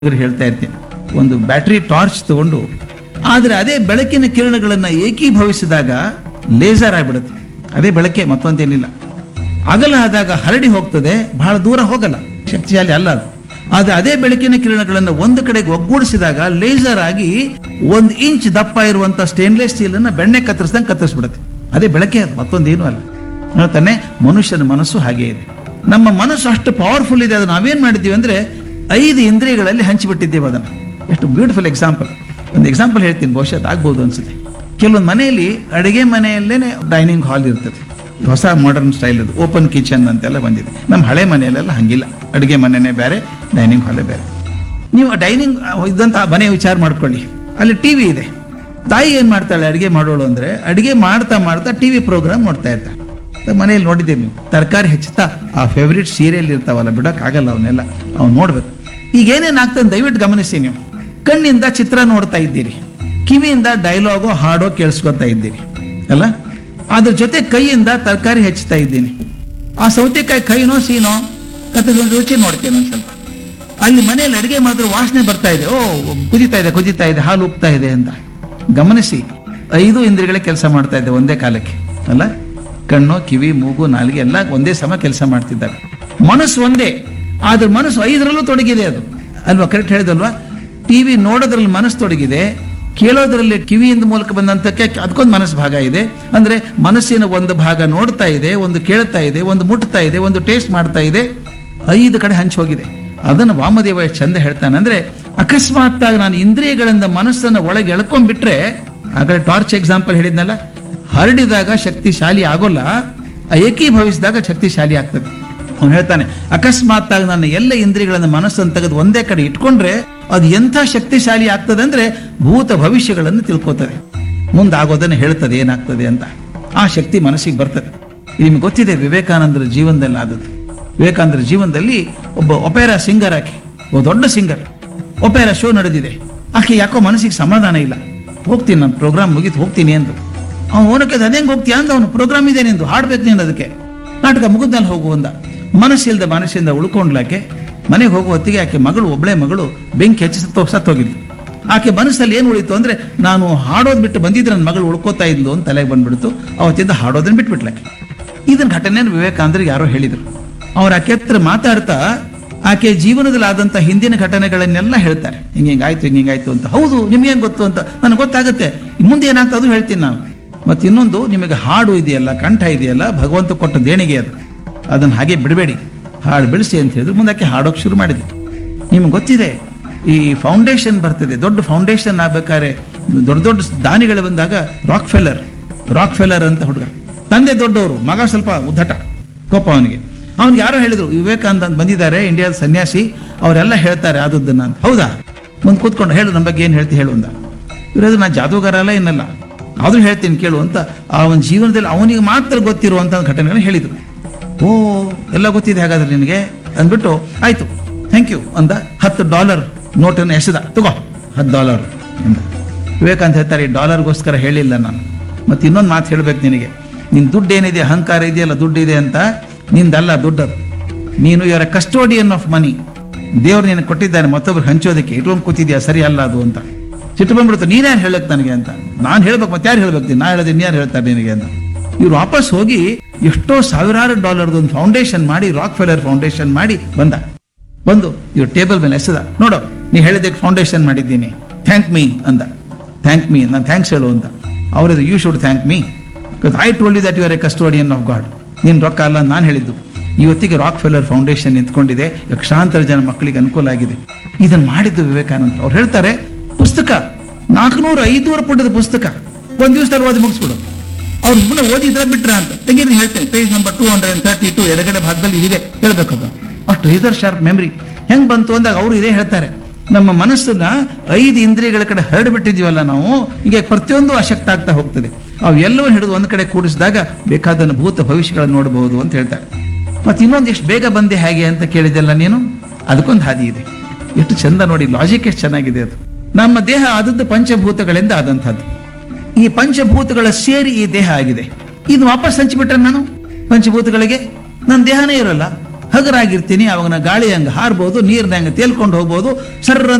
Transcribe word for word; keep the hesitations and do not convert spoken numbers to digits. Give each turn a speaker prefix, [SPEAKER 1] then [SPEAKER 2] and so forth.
[SPEAKER 1] ಇವ್ರು ಹೇಳ್ತಾ ಇರ್ತೀನಿ, ಒಂದು ಬ್ಯಾಟರಿ ಟಾರ್ಚ್ ತಗೊಂಡು ಆದರೆ ಅದೇ ಬೆಳಕಿನ ಕಿರಣಗಳನ್ನ ಏಕೀಭವಿಸಿದಾಗ ಲೇಸರ್ ಆಗಿಬಿಡುತ್ತೆ. ಅದೇ ಬೆಳಕೆ, ಮತ್ತೊಂದೇನಿಲ್ಲ. ಅಗಲ ಆದಾಗ ಹರಡಿ ಹೋಗ್ತದೆ, ಬಹಳ ದೂರ ಹೋಗಲ್ಲ, ಶಕ್ತಿಶಾಲಿ ಅಲ್ಲ ಅದು. ಆದರೆ ಅದೇ ಬೆಳಕಿನ ಕಿರಣಗಳನ್ನು ಒಂದು ಕಡೆಗೆ ಒಗ್ಗೂಡಿಸಿದಾಗ ಲೇಸರ್ ಆಗಿ ಒಂದು ಇಂಚ್ ದಪ್ಪ ಇರುವಂತ ಸ್ಟೇನ್ಲೆಸ್ ಸ್ಟೀಲ್ ಅನ್ನ ಬೆಣ್ಣೆ ಕತ್ತರಿಸಿದಂಗೆ ಕತ್ತರಿಸ್ಬಿಡುತ್ತೆ. ಅದೇ ಬೆಳಕೆ, ಅದು ಮತ್ತೊಂದೇನು ಅಲ್ಲ. ಹೇಳ್ತಾನೆ, ಮನುಷ್ಯನ ಮನಸ್ಸು ಹಾಗೆ ಇದೆ. ನಮ್ಮ ಮನಸ್ಸು ಅಷ್ಟು ಪವರ್ಫುಲ್ ಇದೆ. ಅದು ನಾವೇನ್ ಮಾಡಿದ್ದೀವಿ ಅಂದ್ರೆ ಐದು ಇಂದ್ರಿಯಗಳಲ್ಲಿ ಹಂಚಿಬಿಟ್ಟಿದ್ದೇವೆ ಅದನ್ನು. ಎಷ್ಟು ಬ್ಯೂಟಿಫುಲ್ ಎಕ್ಸಾಂಪಲ್. ಒಂದು ಎಕ್ಸಾಂಪಲ್ ಹೇಳ್ತೀನಿ, ಬಹುಶಃ ಅದಾಗ್ಬೋದು ಅನ್ಸುತ್ತೆ. ಕೆಲವೊಂದು ಮನೆಯಲ್ಲಿ ಅಡುಗೆ ಮನೆಯಲ್ಲೇನೆ ಡೈನಿಂಗ್ ಹಾಲ್ ಇರ್ತದೆ. ಹೊಸ ಮಾಡರ್ನ್ ಸ್ಟೈಲ್ ಅದು, ಓಪನ್ ಕಿಚನ್ ಅಂತೆಲ್ಲ ಬಂದಿದೆ. ನಮ್ಮ ಹಳೆ ಮನೆಯಲ್ಲೆಲ್ಲ ಹಂಗಿಲ್ಲ, ಅಡುಗೆ ಮನೆಯೇ ಬೇರೆ, ಡೈನಿಂಗ್ ಹಾಲೇ ಬೇರೆ. ನೀವು ಡೈನಿಂಗ್ ಇದ್ದಂತ ಮನೆ ವಿಚಾರ ಮಾಡ್ಕೊಳ್ಳಿ, ಅಲ್ಲಿ ಟಿವಿ ಇದೆ. ತಾಯಿ ಏನ್ ಮಾಡ್ತಾಳೆ ಅಡುಗೆ ಮಾಡೋಳು ಅಂದ್ರೆ, ಅಡುಗೆ ಮಾಡ್ತಾ ಮಾಡ್ತಾ ಟಿವಿ ಪ್ರೋಗ್ರಾಮ್ ನೋಡ್ತಾ ಇರ್ತಾಳೆ. ಮನೆಯಲ್ಲಿ ನೋಡಿದ್ದೀವಿ ನೀವು, ತರಕಾರಿ ಹೆಚ್ಚುತ್ತಾ ಆ ಫೇವ್ರೇಟ್ ಸೀರಿಯಲ್ ಇರ್ತಾವಲ್ಲ, ಬಿಡಕ್ ಆಗಲ್ಲ ಅವನ್ನೆಲ್ಲ, ಅವ್ನು ನೋಡ್ಬೇಕು. ಈಗ ಏನೇನ್ ಆಗ್ತದೆ ದಯವಿಟ್ಟು ಗಮನಿಸಿ. ನೀವು ಕಣ್ಣಿಂದ ಚಿತ್ರ ನೋಡ್ತಾ ಇದ್ದೀರಿ, ಕಿವಿಯಿಂದ ಡೈಲಾಗೋ ಹಾಡೋ ಕೇಳಿಸ್ಕೊತಾ ಇದ್ದೀರಿ ಅಲ್ಲ, ಅದ್ರ ಜೊತೆ ಕೈಯಿಂದ ತರಕಾರಿ ಹೆಚ್ಚುತ್ತಾ ಇದ್ದೀನಿ. ಆ ಸೌತೆಕಾಯಿ ಕೈನೋ ಸೀನೋ ಕತ್ತದ ರುಚಿ ನೋಡ್ತೇನೆ ಒಂದ್ ಸ್ವಲ್ಪ. ಅಲ್ಲಿ ಮನೆಯಲ್ಲಿ ಅಡುಗೆ ಮಾಡಿದ್ರೆ ವಾಸನೆ ಬರ್ತಾ ಇದೆ, ಓ ಕುದಿತಾ ಇದೆ ಕುದಿತಾ ಇದೆ ಹಾಲು ಉಪ್ತಾ ಇದೆ ಅಂತ. ಗಮನಿಸಿ, ಐದು ಇಂದ್ರಿಯಗಳೇ ಕೆಲಸ ಮಾಡ್ತಾ ಇದೆ ಒಂದೇ ಕಾಲಕ್ಕೆ ಅಲ್ಲ. ಕಣ್ಣು, ಕಿವಿ, ಮೂಗು, ನಾಲಿಗೆ ಎಲ್ಲ ಒಂದೇ ಸಮ ಕೆಲಸ ಮಾಡ್ತಿದ್ದಾರೆ. ಮನಸ್ಸು ಒಂದೇ, ಆದ್ರೆ ಮನಸ್ಸು ಐದರಲ್ಲೂ ತೊಡಗಿದೆ ಅದು ಅಲ್ವಾ? ಕರೆಕ್ಟ್ ಹೇಳಿದಲ್ವಾ? ಟಿವಿ ನೋಡೋದ್ರಲ್ಲಿ ಮನಸ್ಸು ತೊಡಗಿದೆ, ಕೇಳೋದ್ರಲ್ಲಿ ಕಿವಿಯಿಂದ ಮೂಲಕ ಬಂದಂತಕ್ಕೆ ಅದಕ್ಕೊಂದು ಮನಸ್ಸು ಭಾಗ ಇದೆ. ಅಂದ್ರೆ ಮನಸ್ಸಿನ ಒಂದು ಭಾಗ ನೋಡ್ತಾ ಇದೆ, ಒಂದು ಕೇಳ್ತಾ ಇದೆ, ಒಂದು ಮುಟ್ತಾ ಇದೆ, ಒಂದು ಟೇಸ್ಟ್ ಮಾಡ್ತಾ ಇದೆ. ಐದು ಕಡೆ ಹಂಚಿ ಹೋಗಿದೆ. ಅದನ್ನು ವಾಮದೇವ ಎಷ್ಟು ಚಂದ ಹೇಳ್ತಾನೆ ಅಂದ್ರೆ, ಅಕಸ್ಮಾತ್ ಆಗಿ ನಾನು ಇಂದ್ರಿಯಗಳಿಂದ ಮನಸ್ಸನ್ನು ಒಳಗೆ ಎಳ್ಕೊಂಡ್ಬಿಟ್ರೆ, ಆಗ ಟಾರ್ಚ್ ಎಕ್ಸಾಂಪಲ್ ಹೇಳಿದ್ನಲ್ಲ, ಹರಡಿದಾಗ ಶಕ್ತಿಶಾಲಿ ಆಗೋಲ್ಲ, ಏಕೀಭವಿಸಿದಾಗ ಶಕ್ತಿಶಾಲಿ ಆಗ್ತದೆ. ಅವನು ಹೇಳ್ತಾನೆ, ಅಕಸ್ಮಾತ್ ಆಗಿ ನನ್ನ ಎಲ್ಲ ಇಂದ್ರಿಯಗಳನ್ನು ಮನಸ್ಸನ್ನು ತೆಗೆದು ಒಂದೇ ಕಡೆ ಇಟ್ಕೊಂಡ್ರೆ ಅದು ಎಂಥ ಶಕ್ತಿಶಾಲಿ ಆಗ್ತದೆ ಅಂದ್ರೆ, ಭೂತ ಭವಿಷ್ಯಗಳನ್ನು ತಿಳ್ಕೋತದೆ, ಮುಂದಾಗೋದನ್ನು ಹೇಳ್ತದೆ ಏನಾಗ್ತದೆ ಅಂತ. ಆ ಶಕ್ತಿ ಮನಸ್ಸಿಗೆ ಬರ್ತದೆ. ನಿಮ್ಗೆ ಗೊತ್ತಿದೆ ವಿವೇಕಾನಂದರ ಜೀವನದಲ್ಲಿ ಆದದ್ದು. ವಿವೇಕಾನಂದರ ಜೀವನದಲ್ಲಿ ಒಬ್ಬ ಒಪೇರಾ ಸಿಂಗರ್, ಆಕೆ ಒಬ್ಬ ದೊಡ್ಡ ಸಿಂಗರ್. ಒಪೇರಾ ಶೋ ನಡೆದಿದೆ, ಆಕೆ ಯಾಕೋ ಮನಸ್ಸಿಗೆ ಸಮಾಧಾನ ಇಲ್ಲ. ಹೋಗ್ತೀನಿ, ನಾನು ಪ್ರೋಗ್ರಾಮ್ ಮುಗಿತು ಹೋಗ್ತೀನಿ ಎಂದು. ಅವನು ಓನಕ್ಕೆ ಅದೇಂಗೆ ಹೋಗ್ತೀಯ ಅಂತ, ಅವನು ಪ್ರೋಗ್ರಾಮ್ ಇದೆ ನಿಂದು, ಹಾಡ್ಬೇಕು ನೀನು ಅದಕ್ಕೆ, ನಾಟಕ ಮುಗಿದ್ಮೇಲೆ ಹೋಗುವಂದ. ಮನಸ್ಸಿಲ್ದ ಮನಸ್ಸಿಂದ ಉಳ್ಕೊಂಡ್ಲಾಕೆ ಮನೆಗೆ ಹೋಗುವ ಹೊತ್ತಿಗೆ ಆಕೆ ಮಗಳು, ಒಬ್ಳೆ ಮಗಳು ಬೆಂಕಿ ಹೆಚ್ಚಿ ಸತ್ತೋ ಸತ್ತೋಗಿದ್ಲು. ಆಕೆ ಮನಸ್ಸಲ್ಲಿ ಏನು ಉಳಿತು ಅಂದ್ರೆ, ನಾನು ಹಾಡೋದು ಬಿಟ್ಟು ಬಂದಿದ್ರೆ ನನ್ನ ಮಗಳು ಉಳ್ಕೋತಾ ಇದ್ಲು ಅಂತ ತಲೆಗೆ ಬಂದ್ಬಿಡ್ತು. ಅವತ್ತಿಂದ ಹಾಡೋದನ್ನ ಬಿಟ್ಬಿಟ್ಲಾಕೆ. ಇದನ್ನ ಘಟನೆಯನ್ನು ವಿವೇಕಾನಂದರಿಗೆ ಯಾರೋ ಹೇಳಿದ್ರು. ಅವ್ರ ಆಕೆ ಹತ್ರ ಮಾತಾಡ್ತಾ ಆಕೆ ಜೀವನದಲ್ಲಿ ಆದಂತ ಹಿಂದಿನ ಘಟನೆಗಳನ್ನೆಲ್ಲ ಹೇಳ್ತಾರೆ. ಹಿಂಗೆ ಹಿಂಗಾಯ್ತು ಹಿಂಗೆ ಹಿಂಗಾಯ್ತು ಅಂತ. ಹೌದು, ನಿಮ್ಗೇನು ಗೊತ್ತು ಅಂತ ನನಗೆ ಗೊತ್ತಾಗುತ್ತೆ, ಮುಂದೆ ಏನಾಗ್ತದೆ ಅದು ಹೇಳ್ತೀನಿ ನಾನು. ಮತ್ತೆ ಇನ್ನೊಂದು, ನಿಮಗೆ ಹಾಡು ಇದೆಯಲ್ಲ, ಕಂಠ ಇದೆಯಲ್ಲ, ಭಗವಂತ ಕೊಟ್ಟ ದೇಣಿಗೆ ಅದು, ಅದನ್ನು ಹಾಗೆ ಬಿಡಬೇಡಿ, ಹಾಡು ಬೆಳೆಸಿ ಅಂತ ಹೇಳಿದ್ರು. ಮುಂದಕ್ಕೆ ಹಾಡೋಕೆ ಶುರು ಮಾಡಿದ್ವಿ. ನಿಮ್ಗೆ ಗೊತ್ತಿದೆ, ಈ ಫೌಂಡೇಶನ್ ಬರ್ತದೆ, ದೊಡ್ಡ ಫೌಂಡೇಶನ್ ಆಗ್ಬೇಕಾದ್ರೆ ದೊಡ್ಡ ದೊಡ್ಡ ದಾನಿಗಳು ಬಂದಾಗ, ರಾಕ್ ಫೆಲ್ಲರ್ ರಾಕ್ ಫೆಲ್ಲರ್ ಅಂತ ಹುಡುಗ, ತಂದೆ ದೊಡ್ಡವರು, ಮಗ ಸ್ವಲ್ಪ ಉದ್ದಟ, ಕೋಪ ಅವನಿಗೆ. ಅವ್ನಿಗೆ ಯಾರೋ ಹೇಳಿದ್ರು, ವಿವೇಕಾನಂದ ಅಂತ ಬಂದಿದ್ದಾರೆ, ಇಂಡಿಯಾದ ಸನ್ಯಾಸಿ, ಅವರೆಲ್ಲ ಹೇಳ್ತಾರೆ ಆದದ್ದನ್ನ ಅಂತ. ಹೌದಾ? ಮುಂದೆ ಕೂತ್ಕೊಂಡು ಹೇಳು, ನಮ್ಮ ಬಗ್ಗೆ ಏನು ಹೇಳ್ತಿ ಹೇಳು ಅಂದ. ಇರೋದು ನಾನು ಜಾದೂಗಾರ ಅಲ್ಲ ಏನಲ್ಲ, ಆದ್ರೂ ಹೇಳ್ತೀನಿ ಕೇಳು ಅಂತ. ಅವನ ಜೀವನದಲ್ಲಿ ಅವನಿಗೆ ಮಾತ್ರ ಗೊತ್ತಿರುವಂತ ಘಟನೆಗಳನ್ನ ಹೇಳಿದ್ರು. ಓ, ಎಲ್ಲ ಗೊತ್ತಿದೆ ಹಾಗಾದ್ರೆ ನಿನಗೆ ಅಂದ್ಬಿಟ್ಟು, ಆಯ್ತು ಥ್ಯಾಂಕ್ ಯು ಅಂದ. ಹತ್ತು ಡಾಲರ್ ನೋಟನ್ನು ಎಸೆದ, ತಗೋ ಹತ್ತು ಡಾಲರ್ ಅಂದ. ವಿವೇಕಾನಂದ ಹೇಳ್ತಾರೆ, ಈ ಡಾಲರ್ಗೋಸ್ಕರ ಹೇಳಿಲ್ಲ ನಾನು. ಮತ್ತೆ ಇನ್ನೊಂದು ಮಾತು ಹೇಳ್ಬೇಕು ನಿನಗೆ, ನಿನ್ ದುಡ್ಡು ಏನಿದೆ, ಅಹಂಕಾರ ಇದೆಯಲ್ಲ, ದುಡ್ಡು ಇದೆ ಅಂತ, ನಿಂದಲ್ಲ ದುಡ್ಡದು. ನೀನು ಇವರ ಕಸ್ಟೋಡಿಯನ್ ಆಫ್ ಮನಿ. ದೇವ್ರು ನಿನಗೆ ಕೊಟ್ಟಿದ್ದಾನೆ ಮತ್ತೊಬ್ರು ಹಂಚೋದಕ್ಕೆ, ಇಟ್ಕೊಂಡು ಕೂತಿದ್ಯಾ, ಸರಿ ಅಲ್ಲ ಅದು ಅಂತ. ಸಿಟ್ಟು ಬಂದ್ಬಿಡುತ್ತೆ, ನೀನ್ಯಾರು ಹೇಳಕ್ ನನಗೆ ಅಂತ. ನಾನು ಹೇಳ್ಬೇಕು, ಮತ್ತೆ ಯಾರು ಹೇಳ್ಬೇಕು, ನಾ ಹೇಳೋದು ಇನ್ಯಾರು ಹೇಳ್ತಾರೆ ನಿನಗೆ ಅಂತ. ಇವ್ರು ವಾಪಸ್ ಹೋಗಿ ಎಷ್ಟೋ ಸಾವಿರಾರು ಡಾಲರ್ದು ಒಂದು ಫೌಂಡೇಶನ್ ಮಾಡಿ, ರಾಕ್ ಫೆಲ್ಲರ್ ಫೌಂಡೇಶನ್ ಮಾಡಿ ಬಂದ. ಬಂದು ಇವ್ರು ಟೇಬಲ್ ಮೇಲೆ ಎಸೆದ, ನೋಡು ನೀ ಹೇಳಿದ್ದಕ್ಕೆ ಫೌಂಡೇಶನ್ ಮಾಡಿದ್ದೀನಿ, ಥ್ಯಾಂಕ್ ಮೀ ಅಂದ. ಥ್ಯಾಂಕ್ ಮೀ, ನಾನು ಥ್ಯಾಂಕ್ಸ್ ಹೇಳು ಅಂತ. ಅವ್ರದ್ದು, you should thank me because I told you that you are A custodian of god. ನೀನು ರೊಕ್ಕ ಅಲ್ಲ ನಾನು ಹೇಳಿದ್ದು. ಇವತ್ತಿಗೆ ರಾಕ್ ಫೆಲ್ಲರ್ ಫೌಂಡೇಶನ್ ನಿಂತ್ಕೊಂಡಿದೆ, ಲಕ್ಷಾಂತರ ಜನ ಮಕ್ಕಳಿಗೆ ಅನುಕೂಲ ಆಗಿದೆ. ಇದನ್ನು ಮಾಡಿದ್ದು ವಿವೇಕಾನಂದ. ಅವ್ರು ಹೇಳ್ತಾರೆ, ಪುಸ್ತಕ ನಾಲ್ಕುನೂರ ಐದೂರು ಪುಟದ ಪುಸ್ತಕ ಒಂದ್ ದಿವಸದಲ್ಲಿ ಓದಿ ಮುಗಿಸ್ಬಿಡು. ಅವ್ರು ಮುಂದೆ ಓದಿದ್ರೆ ಬಿಟ್ರ ಅಂತ ತೆಗೆದು ಹೇಳ್ತೇನೆ. Page number two hundred and thirty to ಎಡಗಡೆ ಭಾಗದಲ್ಲಿ ಇದೆ, ಹೇಳ್ಬೇಕದು. ಅಷ್ಟು ರೇಸರ್ ಶಾರ್ಪ್ ಮೆಮರಿ. ಹೆಂಗ್ ಬಂತು ಅಂದಾಗ ಅವರು ಇದೇ ಹೇಳ್ತಾರೆ, ನಮ್ಮ ಮನಸ್ಸನ್ನ ಐದು ಇಂದ್ರಿಯಗಳ ಕಡೆ ಹರಡ್ಬಿಟ್ಟಿದೀವಲ್ಲ ನಾವು, ಹೀಗೆ ಪ್ರತಿಯೊಂದು ಅಶಕ್ತ ಆಗ್ತಾ ಹೋಗ್ತದೆ. ಅವು ಎಲ್ಲವೂ ಹಿಡಿದು ಒಂದ್ ಕಡೆ ಕೂಡಿಸಿದಾಗ ಬೇಕಾದನ್ನು ಭೂತ ಭವಿಷ್ಯಗಳನ್ನು ನೋಡಬಹುದು ಅಂತ ಹೇಳ್ತಾರೆ. ಮತ್ತೆ ಇನ್ನೊಂದು, ಎಷ್ಟು ಬೇಗ ಬಂದೆ ಹೇಗೆ ಅಂತ ಕೇಳಿದೆಲ್ಲ ನೀನು, ಅದಕ್ಕೊಂದು ಹಾದಿ ಇದೆ. ಎಷ್ಟು ಚಂದ ನೋಡಿ, ಲಾಜಿಕ್ ಎಷ್ಟು ಚೆನ್ನಾಗಿದೆ ಅದು. ನಮ್ಮ ದೇಹ ಆದದ್ದು ಪಂಚಭೂತಗಳಿಂದ ಆದಂತಹದ್ದು. ಈ ಪಂಚಭೂತಗಳ ಸೇರಿ ಈ ದೇಹ ಆಗಿದೆ. ಇದು ವಾಪಸ್ ಹಂಚಿಬಿಟ್ರೆ ನಾನು ಪಂಚಭೂತಗಳಿಗೆ, ನನ್ನ ದೇಹನೇ ಇರಲ್ಲ. ಹಗರಾಗಿರ್ತೀನಿ, ಅವಾಗ ನಾ ಗಾಳಿ ಹಂಗೆ ಹಾರ್ಬೋದು, ನೀರ್ನ ಹಂಗೆ ತೇಲ್ಕೊಂಡು ಹೋಗ್ಬೋದು, ಸರ್ರ